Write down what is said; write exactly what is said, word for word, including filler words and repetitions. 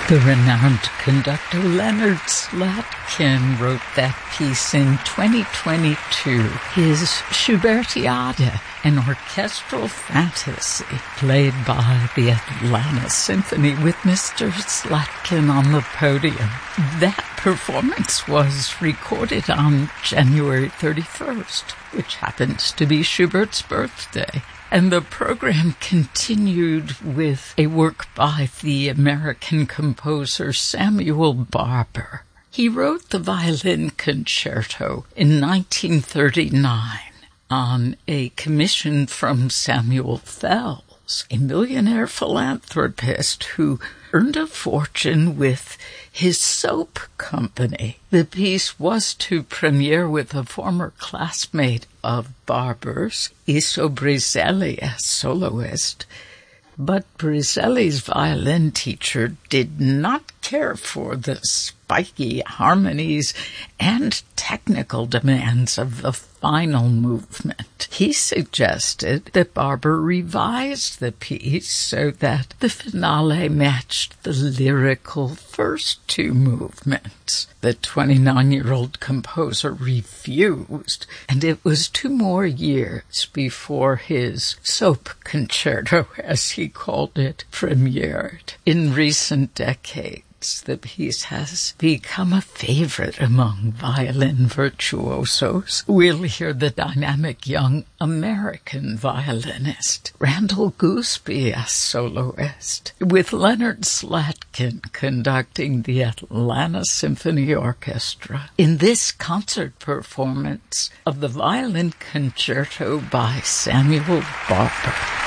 The renowned conductor Leonard Slatkin wrote that piece in twenty twenty-two. His Schubertiade, an orchestral fantasy played by the Atlanta Symphony with Mister Slatkin on the podium. That performance was recorded on January thirty-first, which happens to be Schubert's birthday. And the program continued with a work by the American composer Samuel Barber. He wrote the violin concerto in nineteen thirty-nine on a commission from Samuel Fells, a millionaire philanthropist who earned a fortune with his soap company. The piece was to premiere with a former classmate of Barber's, Iso Brizelli, as soloist, but Brizelli's violin teacher did not care for the spiky harmonies and technical demands of the final movement. He suggested that Barber revise the piece so that the finale matched the lyrical first two movements. The twenty-nine-year-old composer refused, and it was two more years before his soap concerto, as he called it, premiered. In recent decades, the piece has become a favorite among violin virtuosos. We'll hear the dynamic young American violinist Randall Gooseby as soloist, with Leonard Slatkin conducting the Atlanta Symphony Orchestra in this concert performance of the violin concerto by Samuel Barber.